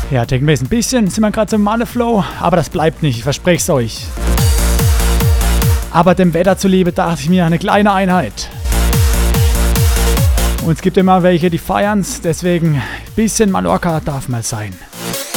Ja, Technobase, ein bisschen sind wir gerade so im Male-Flow, aber das bleibt nicht, ich verspreche es euch. Aber dem Wetter zuliebe dachte ich mir, eine kleine Einheit. Und es gibt immer welche, die feiern's, deswegen ein bisschen Mallorca darf mal sein.